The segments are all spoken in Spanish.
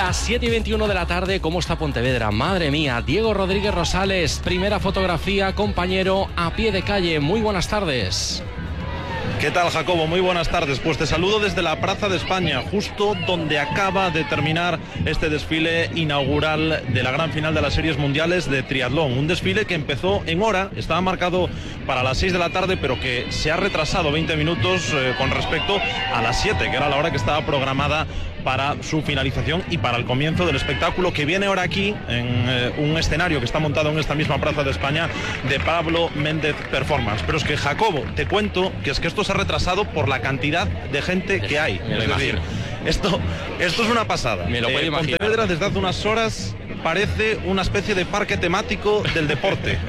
Las 7:21 de la tarde, ¿cómo está Pontevedra? Madre mía, Diego Rodríguez Rosales, primera fotografía, compañero, a pie de calle. Muy buenas tardes. ¿Qué tal, Jacobo? Muy buenas tardes. Pues te saludo desde la Plaza de España, justo donde acaba de terminar este desfile inaugural de la gran final de las Series Mundiales de Triatlón. Un desfile que empezó en hora, estaba marcado para las 6 de la tarde, pero que se ha retrasado 20 minutos con respecto a las 7, que era la hora que estaba programada para su finalización y para el comienzo del espectáculo que viene ahora aquí en un escenario que está montado en esta misma Plaza de España de Pablo Méndez Performance. Pero es que, Jacobo, te cuento que es que esto se ha retrasado por la cantidad de gente que hay. Es decir, esto es una pasada. Me lo puedo imaginar. Pontevedra desde hace unas horas parece una especie de parque temático del deporte.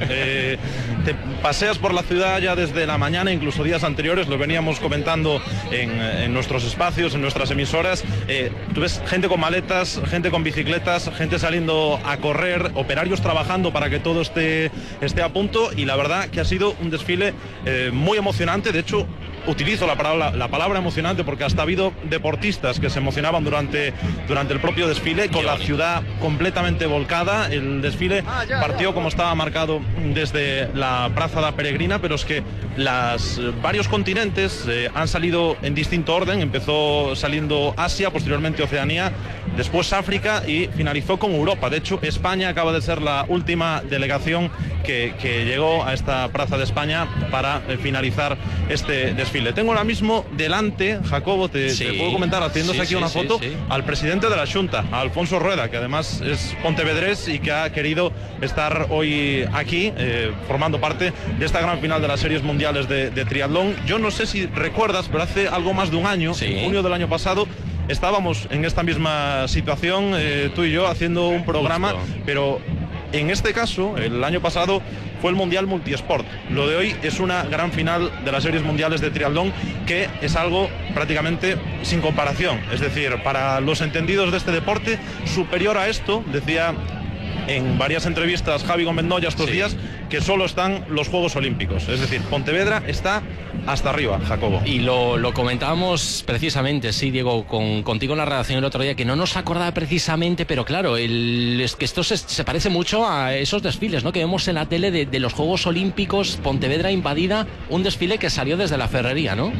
Te paseas por la ciudad ya desde la mañana, incluso días anteriores, lo veníamos comentando en nuestros espacios, en nuestras emisoras. Tú ves gente con maletas, gente con bicicletas, gente saliendo a correr, operarios trabajando para que todo esté a punto, y la verdad que ha sido un desfile muy emocionante. De hecho, utilizo la palabra emocionante porque hasta ha habido deportistas que se emocionaban durante el propio desfile, con la ciudad completamente volcada. El desfile partió como estaba marcado desde la Praza da Peregrina, pero es que varios continentes han salido en distinto orden. Empezó saliendo Asia, posteriormente Oceanía, después África y finalizó con Europa. De hecho, España acaba de ser la última delegación que llegó a esta Plaza de España para finalizar este desfile. Tengo ahora mismo delante, Jacobo, te puedo comentar, haciéndose aquí una foto, al presidente de la Xunta, a Alfonso Rueda, que además es pontevedrés y que ha querido estar hoy aquí formando parte de esta gran final de las Series Mundiales de Triatlón. Yo no sé si recuerdas, pero hace algo más de un año, en junio del año pasado, estábamos en esta misma situación, tú y yo, haciendo un programa, pero en este caso, el año pasado, fue el Mundial Multiesport. Lo de hoy es una gran final de las Series Mundiales de Triatlón, que es algo prácticamente sin comparación. Es decir, para los entendidos de este deporte, superior a esto, decía en varias entrevistas Javi Gómez Noya estos días, que solo están los Juegos Olímpicos. Es decir, Pontevedra está hasta arriba, Jacobo. Y lo comentábamos precisamente, Diego, contigo en la redacción el otro día, que no nos acordaba precisamente, pero claro, es que esto se parece mucho a esos desfiles, ¿no?, que vemos en la tele de los Juegos Olímpicos. Pontevedra invadida, un desfile que salió desde la Ferrería, ¿no?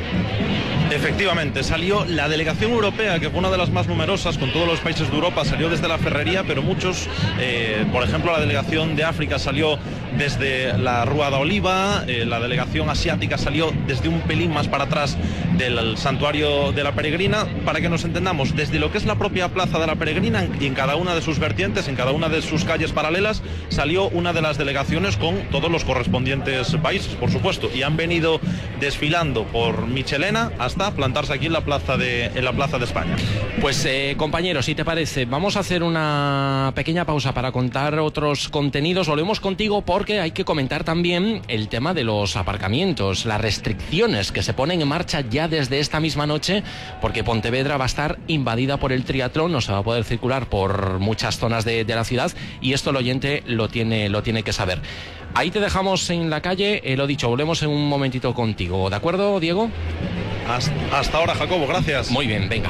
Efectivamente, salió la delegación europea, que fue una de las más numerosas, con todos los países de Europa, salió desde la Ferrería, pero muchos, por ejemplo, la delegación de África salió desde la Rúa da Oliva, la delegación asiática salió desde un pelín más para atrás del Santuario de la Peregrina. Para que nos entendamos, desde lo que es la propia Plaza de la Peregrina, y en cada una de sus vertientes, en cada una de sus calles paralelas, salió una de las delegaciones con todos los correspondientes países, por supuesto, y han venido desfilando por Michelena hasta plantarse aquí en la Plaza de España. Pues compañeros, si te parece, vamos a hacer una pequeña pausa para contar otros contenidos. Volvemos contigo porque hay que comentar también el tema de los aparcamientos, las restricciones que se ponen en marcha ya desde esta misma noche, porque Pontevedra va a estar invadida por el triatlón, no se va a poder circular por muchas zonas de la ciudad, y esto el oyente lo tiene que saber. Ahí te dejamos en la calle, lo dicho, volvemos en un momentito contigo. ¿De acuerdo, Diego? Hasta ahora, Jacobo, gracias. Muy bien, venga.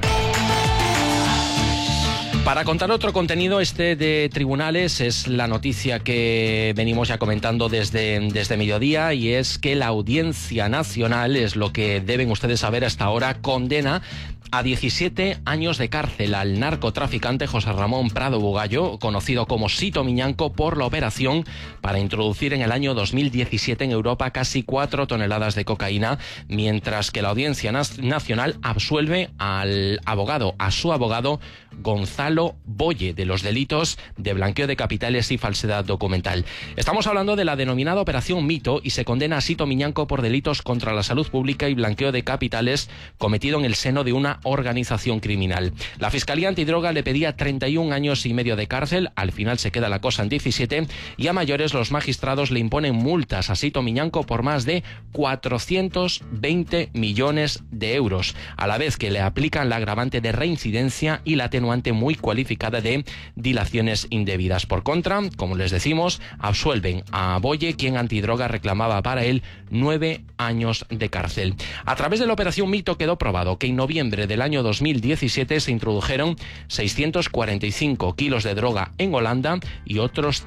Para contar otro contenido, de tribunales, es la noticia que venimos ya comentando desde mediodía, y es que la Audiencia Nacional, es lo que deben ustedes saber hasta ahora, condena a 17 años de cárcel al narcotraficante José Ramón Prado Bugallo, conocido como Sito Miñanco, por la operación para introducir en el año 2017 en Europa casi 4 toneladas de cocaína, mientras que la Audiencia Nacional absuelve a su abogado Gonzalo Boye de los delitos de blanqueo de capitales y falsedad documental. Estamos hablando de la denominada Operación Mito, y se condena a Sito Miñanco por delitos contra la salud pública y blanqueo de capitales cometido en el seno de una organización criminal. La Fiscalía Antidroga le pedía 31 años y medio de cárcel, al final se queda la cosa en 17, y a mayores los magistrados le imponen multas a Sito Miñanco por más de 420 millones de euros, a la vez que le aplican la agravante de reincidencia y la atenuante muy cualificada de dilaciones indebidas. Por contra, como les decimos, absuelven a Boye, quien Antidroga reclamaba para él 9 años de cárcel. A través de la Operación Mito quedó probado que en noviembre del año 2017 se introdujeron 645 kilos de droga en Holanda y otros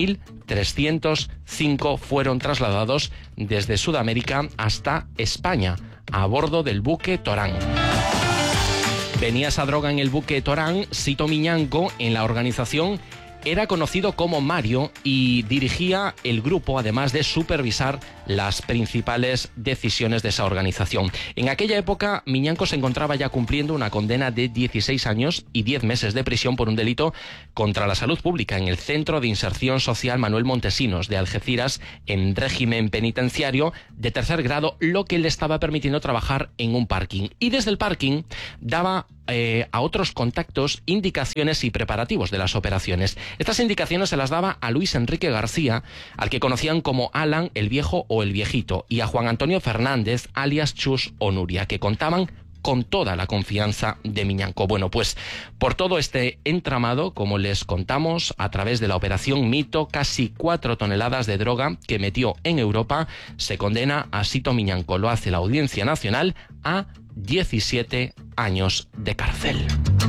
3.305 fueron trasladados desde Sudamérica hasta España a bordo del buque Torán. Venía esa droga en el buque Torán. Sito Miñanco, en la organización, era conocido como Mario y dirigía el grupo, además de supervisar las principales decisiones de esa organización. En aquella época, Miñanco se encontraba ya cumpliendo una condena de 16 años y 10 meses de prisión por un delito contra la salud pública en el Centro de Inserción Social Manuel Montesinos de Algeciras, en régimen penitenciario de tercer grado, lo que le estaba permitiendo trabajar en un parking. Y desde el parking daba a otros contactos indicaciones y preparativos de las operaciones. Estas indicaciones se las daba a Luis Enrique García, al que conocían como Alan el Viejo o el Viejito, y a Juan Antonio Fernández, alias Chus o Nuria, que contaban con toda la confianza de Miñanco. Bueno, pues por todo este entramado, como les contamos, a través de la Operación Mito, casi 4 toneladas de droga que metió en Europa, se condena a Sito Miñanco. Lo hace la Audiencia Nacional a 17 años de cárcel.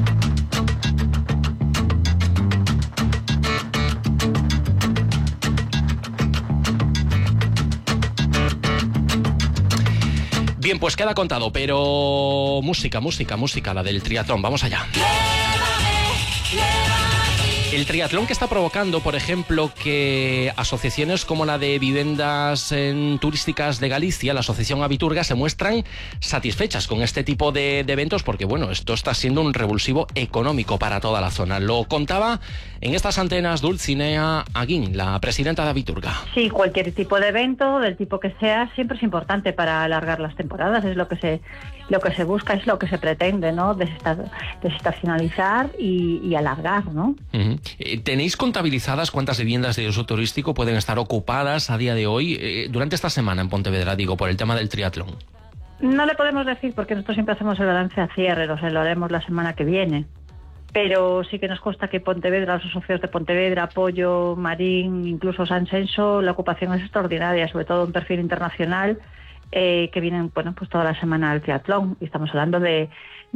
Bien, pues queda contado, pero música, la del triatlón. Vamos allá. El triatlón que está provocando, por ejemplo, que asociaciones como la de Vivendas Turísticas de Galicia, la Asociación Abiturga, se muestran satisfechas con este tipo de eventos porque, bueno, esto está siendo un revulsivo económico para toda la zona. Lo contaba en estas antenas Dulcinea Aguín, la presidenta de Abiturga. Sí, cualquier tipo de evento, del tipo que sea, siempre es importante para alargar las temporadas. Es lo que se busca, es lo que se pretende, ¿no? Desestacionalizar y alargar, ¿no? Uh-huh. ¿Tenéis contabilizadas cuántas viviendas de uso turístico pueden estar ocupadas a día de hoy, durante esta semana en Pontevedra, digo, por el tema del triatlón? No le podemos decir porque nosotros siempre hacemos el balance a cierre, o sea, lo haremos la semana que viene. Pero sí que nos consta que Pontevedra, los socios de Pontevedra, Pollo, Marín, incluso San Censo, la ocupación es extraordinaria, sobre todo un perfil internacional, que vienen, bueno, pues toda la semana al triatlón. Y estamos hablando de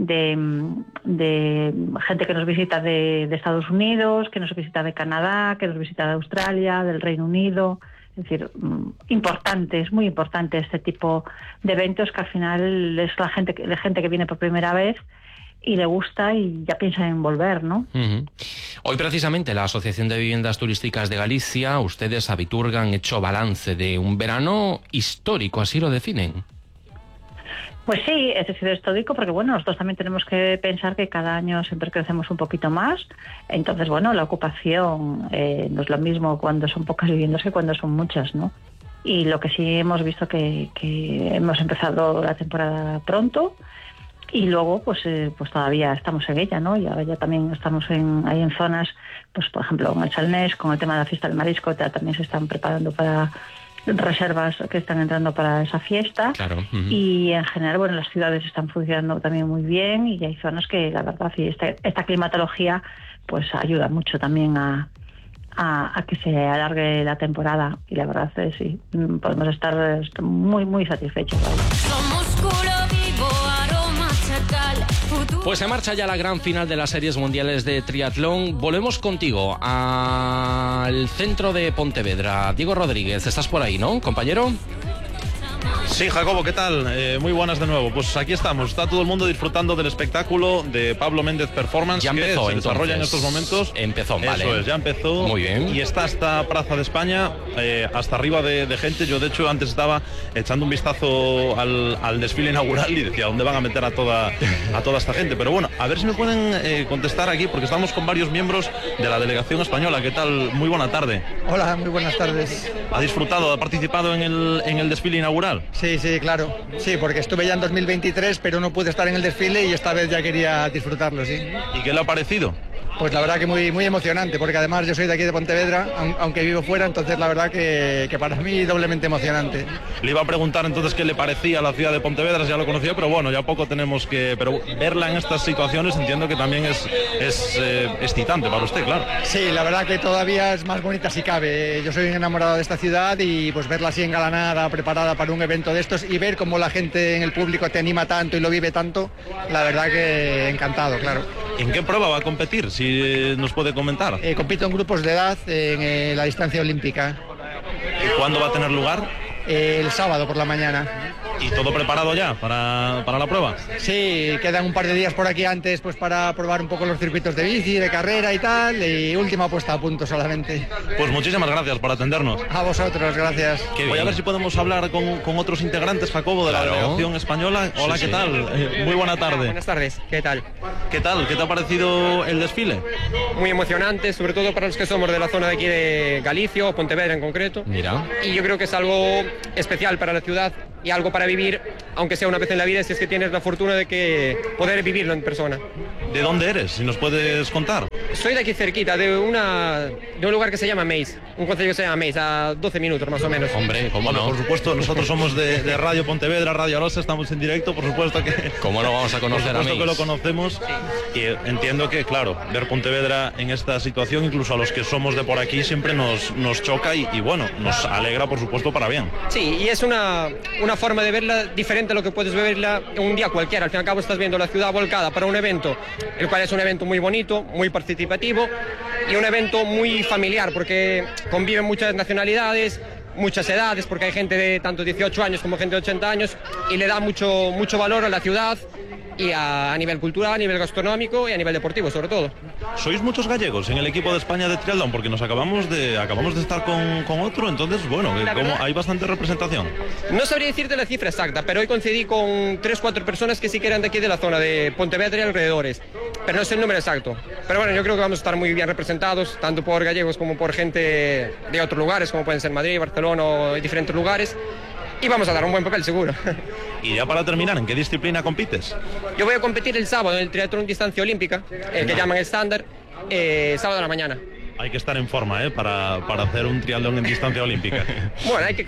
gente que nos visita de Estados Unidos, que nos visita de Canadá, que nos visita de Australia, del Reino Unido. Es decir, importante, es muy importante este tipo de eventos, que al final es la gente que viene por primera vez y le gusta y ya piensa en volver, ¿no? Uh-huh. Hoy precisamente la Asociación de Viviendas Turísticas de Galicia, ustedes, Abiturga, han hecho balance de un verano histórico, ¿así lo definen? Pues sí, es decir, histórico porque, bueno, nosotros también tenemos que pensar que cada año siempre crecemos un poquito más. Entonces, bueno, la ocupación no es lo mismo cuando son pocas viviendas que cuando son muchas, ¿no? Y lo que sí hemos visto que hemos empezado la temporada pronto. Y luego, pues todavía estamos en ella, ¿no? Y ahora ya también estamos ahí en zonas, pues por ejemplo, en el Salnés, con el tema de la fiesta del marisco, también se están preparando para reservas que están entrando para esa fiesta. Claro. Uh-huh. Y en general, bueno, las ciudades están funcionando también muy bien y hay zonas que, la verdad, sí, esta climatología pues ayuda mucho también a que se alargue la temporada. Y la verdad es sí, podemos estar muy, muy satisfechos. Pues se marcha ya la gran final de las series mundiales de triatlón. Volvemos contigo al centro de Pontevedra. Diego Rodríguez, estás por ahí, ¿no, compañero? Sí, Jacobo, ¿qué tal? Muy buenas de nuevo. Pues aquí estamos, está todo el mundo disfrutando del espectáculo de Pablo Méndez Performance, ya empezó, que se desarrolla en estos momentos. Empezó, vale. Eso es, ya empezó. Muy bien. Y está esta Plaza de España, hasta arriba de gente. Yo, de hecho, antes estaba echando un vistazo al desfile inaugural y decía, ¿dónde van a meter a toda esta gente? Pero bueno, a ver si me pueden contestar aquí, porque estamos con varios miembros de la delegación española. ¿Qué tal? Muy buena tarde. Hola, muy buenas tardes. ¿Ha disfrutado, ha participado en el desfile inaugural? Sí, claro. Sí, porque estuve ya en 2023, pero no pude estar en el desfile y esta vez ya quería disfrutarlo, sí. ¿Y qué le ha parecido? Pues la verdad que muy emocionante, porque además yo soy de aquí de Pontevedra, aunque vivo fuera, entonces la verdad que para mí doblemente emocionante. Le iba a preguntar entonces qué le parecía la ciudad de Pontevedra, si ya lo conocía, pero bueno, ya poco tenemos que... Pero verla en estas situaciones entiendo que también es excitante para usted, claro. Sí, la verdad que todavía es más bonita si cabe. Yo soy un enamorado de esta ciudad y pues verla así engalanada, preparada para un evento de estos y ver cómo la gente en el público te anima tanto y lo vive tanto, la verdad que encantado, claro. ¿En qué prueba va a competir? Si nos puede comentar. Compito en grupos de edad en la distancia olímpica. ¿Y cuándo va a tener lugar? El sábado por la mañana. ¿Y todo preparado ya para la prueba? Sí, quedan un par de días por aquí antes pues para probar un poco los circuitos de bici, de carrera y tal, y última puesta a punto solamente. Pues muchísimas gracias por atendernos. A vosotros, gracias. Voy a ver si podemos hablar con otros integrantes, Jacobo, de la delegación española. Hola, sí, ¿qué tal? Muy buena tarde. Hola, buenas tardes, ¿qué tal? ¿Qué tal? ¿Qué te ha parecido el desfile? Muy emocionante, sobre todo para los que somos de la zona de aquí de Galicia, o Pontevedra en concreto. Mira. Y yo creo que es algo especial para la ciudad y algo para vivir, aunque sea una vez en la vida, si es que tienes la fortuna de que poder vivirlo en persona. ¿De dónde eres? Si nos puedes contar. Soy de aquí cerquita, de un lugar que se llama Meis, un concello que se llama Meis, a 12 minutos más o menos. Hombre, ¿cómo no? Por supuesto, nosotros somos de Radio Pontevedra, Radio Arosa, estamos en directo, por supuesto que... ¿Cómo no vamos a conocer a Meis? Por supuesto que lo conocemos, sí. Y entiendo que, claro, ver Pontevedra en esta situación, incluso a los que somos de por aquí, siempre nos choca y bueno, nos alegra, por supuesto, para bien. Sí, y es una forma de verla diferente a lo que puedes verla un día cualquiera. Al fin y al cabo estás viendo la ciudad volcada para un evento, el cual es un evento muy bonito, muy participativo y un evento muy familiar porque conviven muchas nacionalidades, muchas edades, porque hay gente de tanto 18 años como gente de 80 años y le da mucho valor a la ciudad y a nivel cultural, a nivel gastronómico y a nivel deportivo sobre todo. ¿Sois muchos gallegos en el equipo de España de triatlón? Porque nos acabamos de estar con otro, entonces bueno, hay bastante representación. No sabría decirte la cifra exacta, pero hoy coincidí con 3-4 personas que sí que eran de aquí de la zona de Pontevedra y alrededores, pero no sé el número exacto. Pero bueno, yo creo que vamos a estar muy bien representados, tanto por gallegos como por gente de otros lugares, como pueden ser Madrid, Barcelona o diferentes lugares. Y vamos a dar un buen papel, seguro. Y ya para terminar, ¿en qué disciplina compites? Yo voy a competir el sábado en el triatlón distancia olímpica, el que llaman estándar, sábado a la mañana. Hay que estar en forma, para hacer un triatlón en distancia olímpica. Bueno, hay que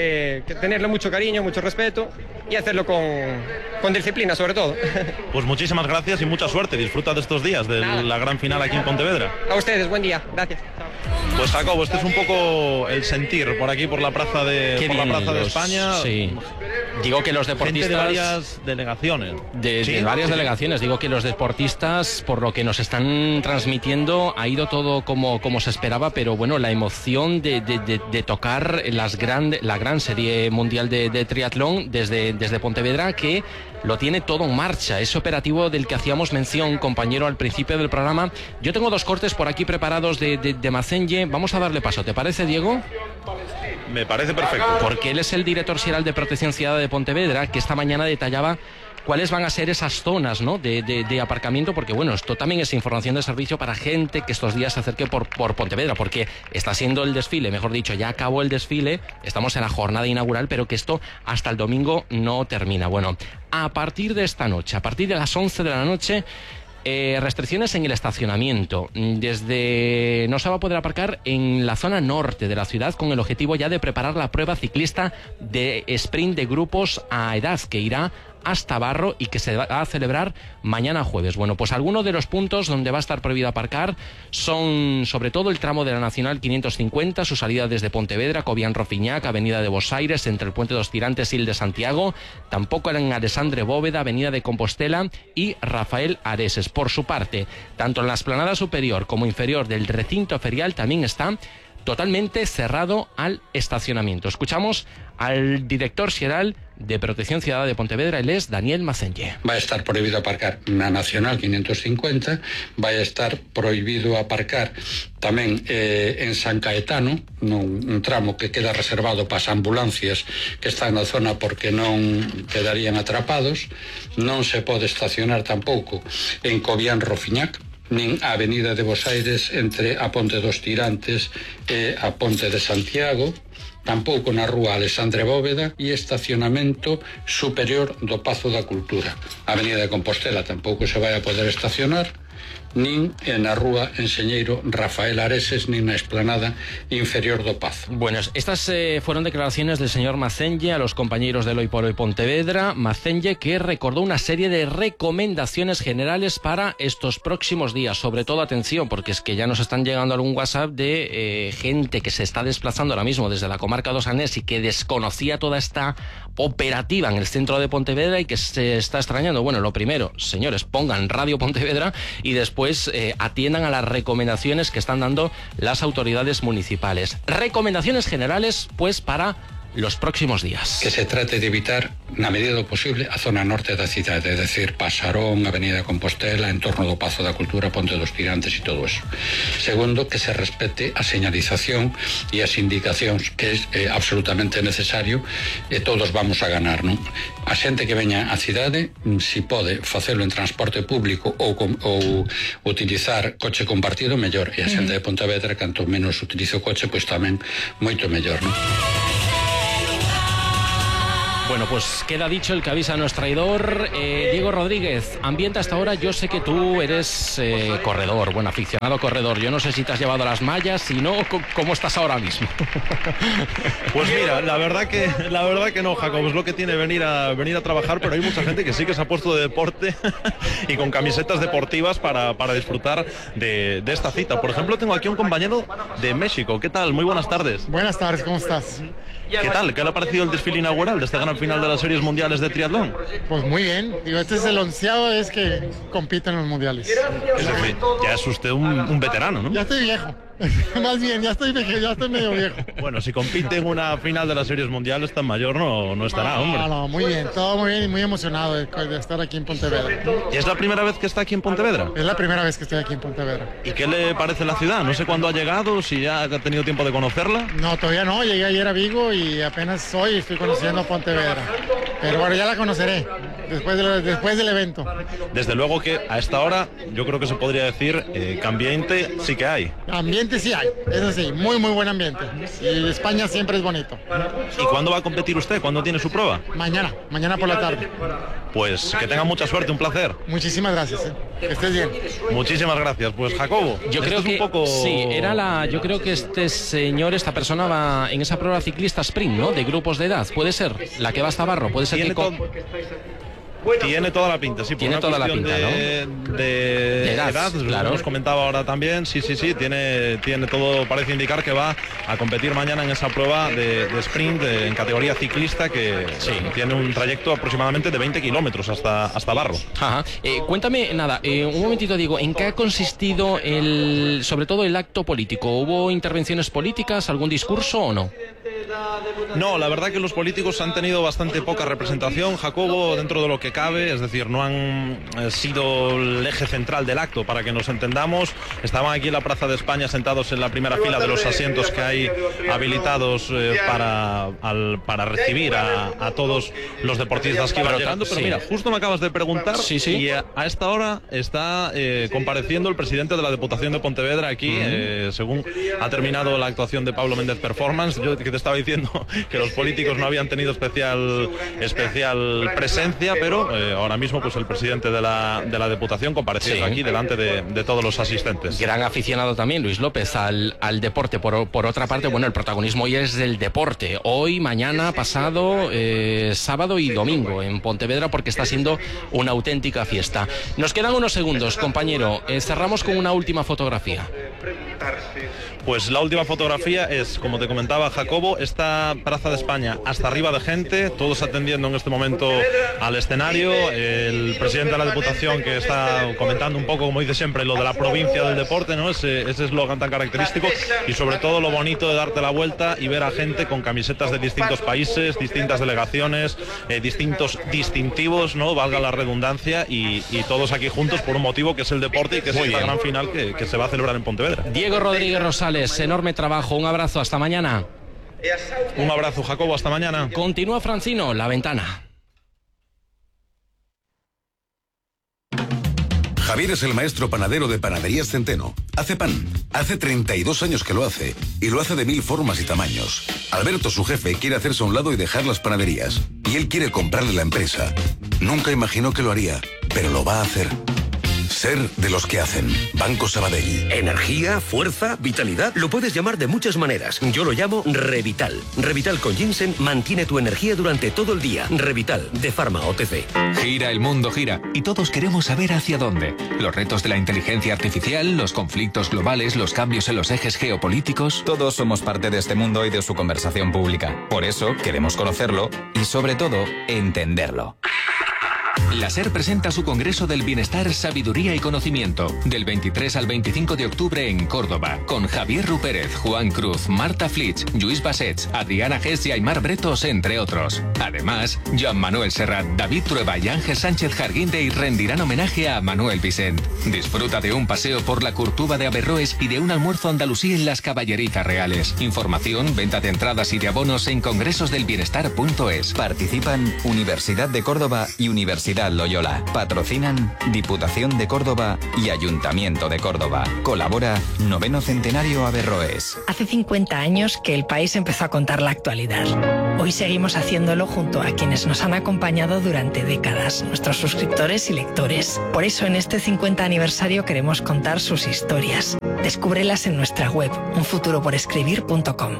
tenerle mucho cariño, mucho respeto y hacerlo con disciplina, sobre todo. Pues muchísimas gracias y mucha suerte. Disfruta de estos días, de la gran final aquí en Pontevedra. A ustedes, buen día. Gracias. Pues Jacobo, este es un poco el sentir por aquí, por la plaza de España. Sí. Digo que los deportistas... Gente de varias delegaciones. De varias delegaciones. Digo que los deportistas, por lo que nos están transmitiendo, ha ido todo como se esperaba, pero bueno, la emoción de tocar la gran serie mundial de triatlón desde Pontevedra, que lo tiene todo en marcha. Ese operativo del que hacíamos mención, compañero, al principio del programa. Yo tengo 2 cortes por aquí preparados de Mazenye. Vamos a darle paso. ¿Te parece, Diego? Me parece perfecto. Porque él es el director general de Protección Ciudadana de Pontevedra, que esta mañana detallaba cuáles van a ser esas zonas, ¿no?, de aparcamiento, porque bueno, esto también es información de servicio para gente que estos días se acerque por Pontevedra, porque está siendo el desfile, mejor dicho, ya acabó el desfile, estamos en la jornada inaugural, pero que esto hasta el domingo no termina. Bueno, a partir de esta noche, a partir de las 11 de la noche, restricciones en el estacionamiento. No se va a poder aparcar en la zona norte de la ciudad, con el objetivo ya de preparar la prueba ciclista de sprint de grupos a edad, que irá hasta Barro y que se va a celebrar mañana jueves. Bueno, pues algunos de los puntos donde va a estar prohibido aparcar son sobre todo el tramo de la Nacional 550, su salida desde Pontevedra, Cobián-Rofiñac, Avenida de Bos Aires, entre el Puente dos Tirantes y el de Santiago, tampoco en Alessandre Bóveda, Avenida de Compostela y Rafael Areses. Por su parte, tanto en la explanada superior como inferior del recinto ferial también está totalmente cerrado al estacionamiento. Escuchamos al director xeral de Protección Ciudadana de Pontevedra, él es Daniel Mazenye. Va a estar prohibido aparcar na Nacional 550, vai estar prohibido aparcar tamén en San Caetano, un tramo que queda reservado para as ambulancias que están na zona porque non quedarían atrapados. Non se pode estacionar tampouco en Cobián-Rofiñac, nin a Avenida de Bos Aires entre a Ponte dos Tirantes e a Ponte de Santiago, tampouco na rúa Alessandre Bóveda e estacionamento superior do Pazo da Cultura. A Avenida de Compostela tampouco se vai a poder estacionar nin na rúa Enxeñeiro Rafael Areses, nin na explanada inferior do Pazo. Bueno, estas fueron declaraciones del señor Macenge a los compañeros del Hoy por Hoy Pontevedra. Macenge, que recordó una serie de recomendaciones generales para estos próximos días. Sobre todo, atención, porque es que ya nos están llegando algún WhatsApp de gente que se está desplazando ahora mismo desde la comarca do Sanés y que desconocía toda esta operativa en el centro de Pontevedra y que se está extrañando. Bueno, lo primero, señores, pongan Radio Pontevedra y después atiendan a las recomendaciones que están dando las autoridades municipales. Recomendaciones generales, pues, para los próximos días. Que se trate de evitar, na medida do posible, a zona norte da cidade, é dicir, Pasarón, Avenida Compostela, en torno do Pazo da Cultura, Ponte dos Tirantes e todo eso. Segundo, que se respete a señalización e as indicacións, que é absolutamente necesario, e todos vamos a ganar, non? A xente que veña á cidade, si pode facelo en transporte público ou utilizar coche compartido, mellor, e a xente de Pontevedra, canto menos utilizo o coche, pois tamén moito mellor, non? Bueno, pues queda dicho el que avisa no es traidor. Diego Rodríguez, ambiente hasta ahora. Yo sé que tú eres corredor, bueno, aficionado corredor. Yo no sé si te has llevado las mallas, si no, ¿cómo estás ahora mismo? Pues mira, la verdad que no, Jacob, es lo que tiene venir a trabajar, pero hay mucha gente que sí que se ha puesto de deporte y con camisetas deportivas para disfrutar de esta cita. Por ejemplo, tengo aquí un compañero de México. ¿Qué tal? Muy buenas tardes. Buenas tardes, ¿cómo estás? ¿Qué tal? ¿Qué le ha parecido el desfile inaugural de esta gran final de las series mundiales de triatlón? Pues muy bien. Digo, este es el 11º vez que compiten en los mundiales. Es decir, ya es usted un veterano, ¿no? Ya estoy viejo. Más bien, ya estoy medio viejo. Bueno, si compite en una final de las series mundiales tan mayor no estará, hombre. No, muy bien, todo muy bien y muy emocionado de estar aquí en Pontevedra. ¿Y es la primera vez que está aquí en Pontevedra? Es la primera vez que estoy aquí en Pontevedra. ¿Y qué le parece la ciudad? No sé cuándo ha llegado, si ya ha tenido tiempo de conocerla. No, todavía no, llegué ayer a Vigo y apenas hoy estoy conociendo Pontevedra. Pero bueno, ya la conoceré después del evento. Desde luego que a esta hora yo creo que se podría decir que ambiente sí que hay. Ambiente sí hay, eso sí, muy buen ambiente. Y España siempre es bonito. ¿Y cuándo va a competir usted? ¿Cuándo tiene su prueba? Mañana por la tarde. Pues que tenga mucha suerte, un placer. Muchísimas gracias, que estés bien. Muchísimas gracias. Pues Jacobo, yo creo que un poco... sí, yo creo que esta persona va en esa prueba ciclista sprint, ¿no? De grupos de edad, puede ser, la que va hasta Barro, puede ser Tiene toda la pinta, sí. Tiene toda la pinta, ¿no? De edad, claro. Nos comentaba ahora también, sí, tiene todo, parece indicar que va a competir mañana en esa prueba de sprint en categoría ciclista que tiene un trayecto aproximadamente de 20 kilómetros hasta Barro. Ajá. Cuéntame, un momentito, Diego, ¿en qué ha consistido sobre todo el acto político? ¿Hubo intervenciones políticas, algún discurso o no? No, la verdad que los políticos han tenido bastante poca representación, Jacobo, dentro de lo que cabe, es decir, no han sido el eje central del acto, para que nos entendamos. Estaban aquí en la Plaza de España sentados en la primera fila de los asientos que hay habilitados para recibir a todos los deportistas que iban llegando, pero mira, justo me acabas de preguntar y a esta hora está compareciendo el presidente de la Diputación de Pontevedra aquí, según ha terminado la actuación de Pablo Méndez Performance. Yo que te estaba diciendo que los políticos no habían tenido especial presencia, pero ahora mismo pues el presidente de la Diputación compareciendo aquí delante de todos los asistentes. Gran aficionado también, Luis López, al deporte. Por otra parte, bueno, el protagonismo hoy es del deporte. Hoy, mañana, pasado, sábado y domingo en Pontevedra, porque está siendo una auténtica fiesta. Nos quedan unos segundos, compañero. Cerramos con una última fotografía. Pues la última fotografía es, como te comentaba Jacobo, esta Plaza de España hasta arriba de gente, todos atendiendo en este momento al escenario, el presidente de la Diputación que está comentando un poco, como dice siempre, lo de la provincia del deporte, ¿no? Ese eslogan tan característico, y sobre todo lo bonito de darte la vuelta y ver a gente con camisetas de distintos países, distintas delegaciones, distintos distintivos, ¿no? Valga la redundancia, y todos aquí juntos por un motivo que es el deporte y que es esta gran final que se va a celebrar en Pontevedra. Diego Rodríguez Rosales, enorme trabajo, un abrazo, hasta mañana. Un abrazo, Jacobo, hasta mañana. Continúa Francino, La Ventana. Javier es el maestro panadero de Panaderías Centeno. Hace pan, hace 32 años que lo hace, y lo hace de 1000 formas y tamaños. Alberto, su jefe, quiere hacerse a un lado y dejar las panaderías, y él quiere comprarle la empresa. Nunca imaginó que lo haría, pero lo va a hacer. Ser de los que hacen. Banco Sabadell. Energía, fuerza, vitalidad. Lo puedes llamar de muchas maneras. Yo lo llamo Revital. Revital con ginseng mantiene tu energía durante todo el día. Revital, de Pharma OTC. Gira, el mundo gira. Y todos queremos saber hacia dónde. Los retos de la inteligencia artificial, los conflictos globales, los cambios en los ejes geopolíticos. Todos somos parte de este mundo y de su conversación pública. Por eso queremos conocerlo y, sobre todo, entenderlo. La SER presenta su Congreso del Bienestar, Sabiduría y Conocimiento, del 23 al 25 de octubre en Córdoba, con Javier Rupérez, Juan Cruz, Marta Flitsch, Lluís Bassets, Adriana Gess y Aymar Bretos, entre otros. Además, Joan Manuel Serrat, David Trueba y Ángel Sánchez Jarguindey rendirán homenaje a Manuel Vicent. Disfruta de un paseo por la Curtuba de Averroes y de un almuerzo andalusí en las Caballerizas Reales. Información, venta de entradas y de abonos en congresosdelbienestar.es. Participan Universidad de Córdoba y Universidad Loyola. Patrocinan Diputación de Córdoba y Ayuntamiento de Córdoba. Colabora 9º Centenario Averroes. Hace 50 años que el país empezó a contar la actualidad. Hoy seguimos haciéndolo junto a quienes nos han acompañado durante décadas, nuestros suscriptores y lectores. Por eso en este 50 aniversario queremos contar sus historias. Descúbrelas en nuestra web, unfuturoporescribir.com.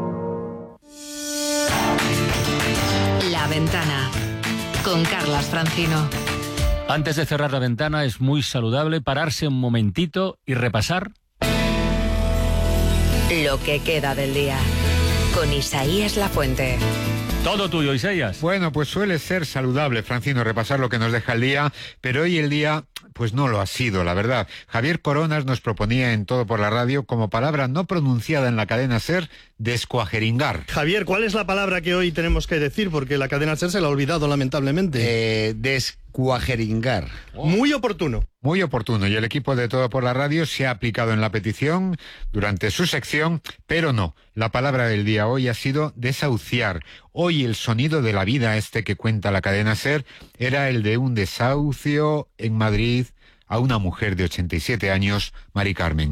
La Ventana, con Carlas Francino. Antes de cerrar La Ventana es muy saludable pararse un momentito y repasar lo que queda del día, con Isaías Lafuente. Todo tuyo, Isaías. Bueno, pues suele ser saludable, Francino, repasar lo que nos deja el día, pero hoy el día pues no lo ha sido, la verdad. Javier Coronas nos proponía en Todo por la Radio, como palabra no pronunciada en la cadena SER, descuajeringar. Javier, ¿cuál es la palabra que hoy tenemos que decir? Porque la cadena SER se la ha olvidado, lamentablemente. Descuajeringar. Muy oportuno. Muy oportuno, y el equipo de Todo por la Radio se ha aplicado en la petición durante su sección, pero no. La palabra del día hoy ha sido desahuciar. Hoy el sonido de la vida que cuenta la cadena SER era el de un desahucio en Madrid a una mujer de 87 años, Mari Carmen.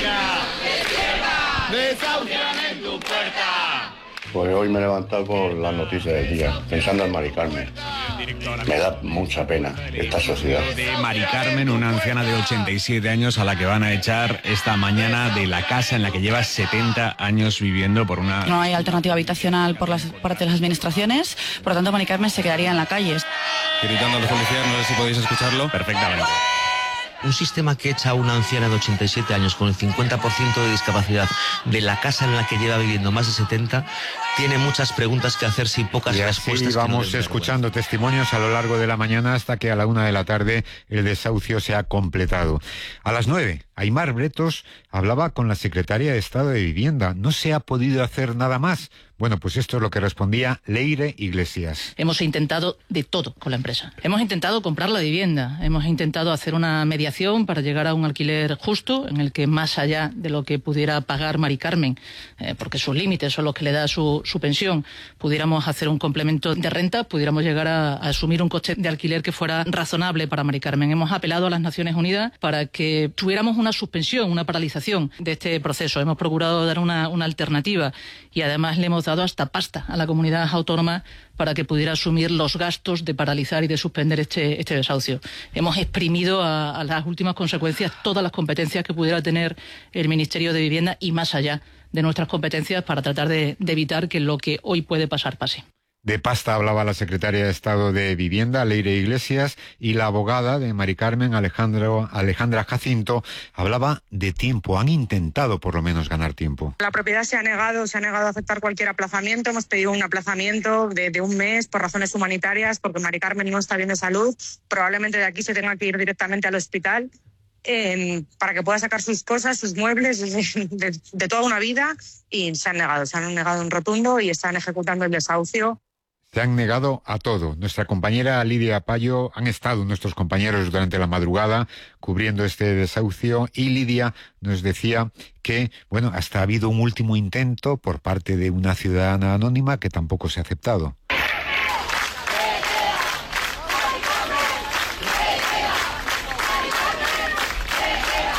¡Desahucian en tu puerta! Pues hoy me he levantado con las noticias del día, pensando en Mari Carmen. Me da mucha pena esta sociedad. De Mari Carmen, una anciana de 87 años a la que van a echar esta mañana de la casa en la que lleva 70 años viviendo por una... No hay alternativa habitacional por parte de las administraciones, por lo tanto Mari Carmen se quedaría en la calle. Gritando a los policías, no sé si podéis escucharlo perfectamente. Un sistema que echa a una anciana de 87 años con el 50% de discapacidad de la casa en la que lleva viviendo más de 70, tiene muchas preguntas que hacerse y pocas respuestas. Y vamos escuchando testimonios a lo largo de la mañana hasta que a la 1 de la tarde el desahucio se ha completado. A las 9, Aymar Bretos hablaba con la secretaria de Estado de Vivienda. No se ha podido hacer nada más. Bueno, pues esto es lo que respondía Leire Iglesias. Hemos intentado de todo con la empresa. Hemos intentado comprar la vivienda, hemos intentado hacer una mediación para llegar a un alquiler justo en el que, más allá de lo que pudiera pagar Mari Carmen, porque sus límites son los que le da su pensión, pudiéramos hacer un complemento de renta, pudiéramos llegar a asumir un coste de alquiler que fuera razonable para Mari Carmen. Hemos apelado a las Naciones Unidas para que tuviéramos una suspensión, una paralización de este proceso. Hemos procurado dar una alternativa y además le hemos dado hasta pasta a la comunidad autónoma para que pudiera asumir los gastos de paralizar y de suspender este desahucio. Hemos exprimido a las últimas consecuencias todas las competencias que pudiera tener el Ministerio de Vivienda y más allá de nuestras competencias para tratar de evitar que lo que hoy puede pasar pase. De pasta hablaba la secretaria de Estado de Vivienda, Leire Iglesias, y la abogada de Mari Carmen, Alejandra Jacinto, hablaba de tiempo. Han intentado por lo menos ganar tiempo. La propiedad se ha negado a aceptar cualquier aplazamiento. Hemos pedido un aplazamiento de un mes por razones humanitarias, porque Mari Carmen no está bien de salud. Probablemente de aquí se tenga que ir directamente al hospital para que pueda sacar sus cosas, sus muebles de toda una vida, y se han negado en rotundo y están ejecutando el desahucio. Se han negado a todo. Nuestra compañera Lidia Payo, han estado nuestros compañeros durante la madrugada cubriendo este desahucio, y Lidia nos decía que, bueno, hasta ha habido un último intento por parte de una ciudadana anónima que tampoco se ha aceptado.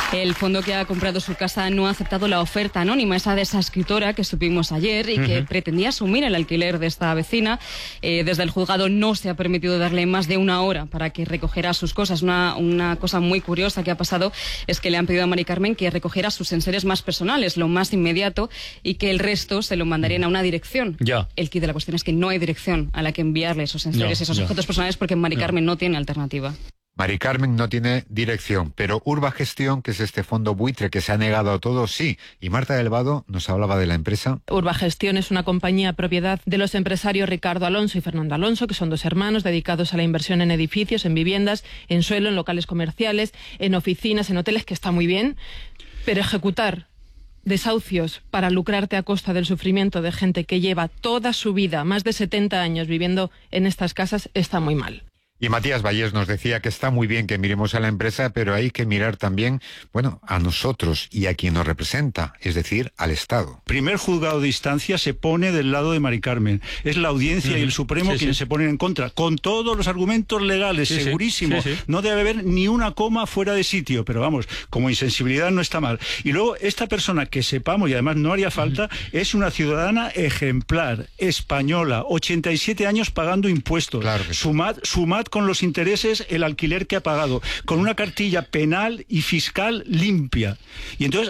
El fondo que ha comprado su casa no ha aceptado la oferta anónima, esa de esa escritora que supimos ayer y que pretendía asumir el alquiler de esta vecina. Desde el juzgado no se ha permitido darle más de una hora para que recogiera sus cosas. Una cosa muy curiosa que ha pasado es que le han pedido a Mari Carmen que recogiera sus enseres más personales, lo más inmediato, y que el resto se lo mandarían a una dirección. Ya. El quid de la cuestión es que no hay dirección a la que enviarle esos enseres, esos objetos personales, porque Mari Carmen no tiene alternativa. Mari Carmen no tiene dirección, pero Urba Gestión, que es este fondo buitre que se ha negado a todo, sí. Y Marta del Vado nos hablaba de la empresa. Urba Gestión es una compañía propiedad de los empresarios Ricardo Alonso y Fernando Alonso, que son dos hermanos dedicados a la inversión en edificios, en viviendas, en suelo, en locales comerciales, en oficinas, en hoteles, que está muy bien, pero ejecutar desahucios para lucrarte a costa del sufrimiento de gente que lleva toda su vida, más de 70 años viviendo en estas casas, está muy mal. Y Matías Vallés nos decía que está muy bien que miremos a la empresa, pero hay que mirar también, bueno, a nosotros y a quien nos representa, es decir, al Estado. Primer juzgado de instancia se pone del lado de Mari Carmen. Es la Audiencia y el Supremo quienes se ponen en contra, con todos los argumentos legales, segurísimo. No debe haber ni una coma fuera de sitio, pero vamos, como insensibilidad no está mal. Y luego, esta persona que sepamos, y además no haría falta, es una ciudadana ejemplar, española, 87 años pagando impuestos. Claro que sí. Sumad con los intereses el alquiler que ha pagado, con una cartilla penal y fiscal limpia. Y entonces